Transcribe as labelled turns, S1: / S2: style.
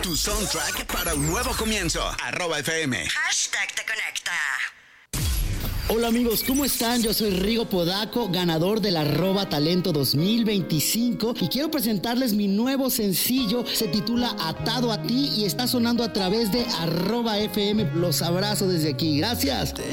S1: Tu soundtrack para un nuevo comienzo. @FM.
S2: #te conecta.
S3: Hola amigos, ¿cómo están? Yo soy Rigo Podaco, ganador del @talento 2025 y quiero presentarles mi nuevo sencillo. Se titula Atado a ti y está sonando a través de @FM. Los abrazo desde aquí. Gracias.